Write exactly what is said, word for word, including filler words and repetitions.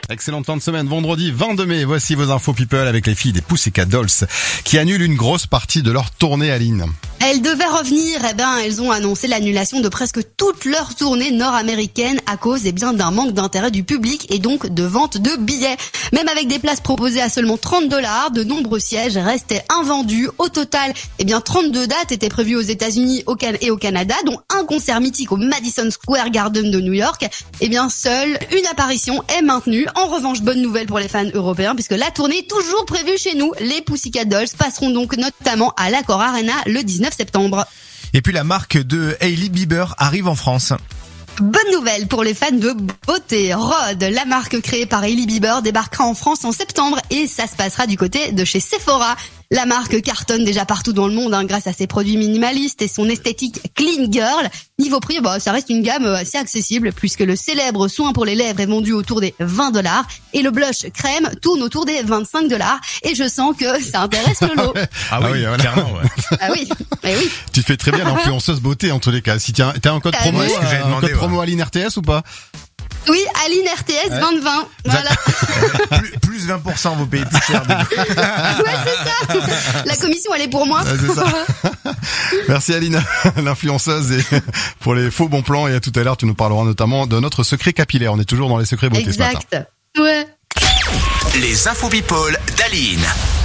Excellente fin de semaine, vendredi vingt-deux mai. Voici vos infos people avec les filles des Pussycat Dolls qui annulent une grosse partie de leur tournée, Aline. Elles devaient revenir, eh ben, elles ont annoncé l'annulation de presque toute leur tournée nord-américaine à cause, eh bien, d'un manque d'intérêt du public et donc de vente de billets. Même avec des places proposées à seulement trente dollars, de nombreux sièges restaient invendus. Au total, eh bien, trente-deux dates étaient prévues aux États-Unis et au Canada, dont un concert mythique au Madison Square Garden de New York. Eh bien, seule une apparition est maintenue. En revanche, bonne nouvelle pour les fans européens puisque la tournée est toujours prévue chez nous. Les Pussycat Dolls passeront donc notamment à l'Accor Arena le dix-neuf septembre. Et puis la marque de Hailey Bieber arrive en France. Bonne nouvelle pour les fans de beauté. Rhode, la marque créée par Hailey Bieber, débarquera en France en septembre et ça se passera du côté de chez Sephora. La marque cartonne déjà partout dans le monde hein, grâce à ses produits minimalistes et son esthétique clean girl. Niveau prix, bah, ça reste une gamme assez accessible puisque le célèbre soin pour les lèvres est vendu autour des vingt dollars et le blush crème tourne autour des vingt-cinq dollars. Et je sens que ça intéresse le lot. Ah oui, ah oui voilà. Clairement, ouais. Ah oui, eh oui. Tu fais très bien l'influenceuse beauté en tous les cas. Si t'as un code promo, oui. euh, un code promo Aline R T S ou pas? Oui, Aline R T S ouais. vingt vingt. Voilà. plus, plus vingt pour cent, vous payez plus cher. Ouais, c'est ça. La commission, elle est pour moi. Ouais, c'est ça. Merci Aline, l'influenceuse, et pour les faux bons plans. Et à tout à l'heure, tu nous parleras notamment de notre secret capillaire. On est toujours dans les secrets beauté exact. Ce matin. Ouais. Les infos people d'Aline.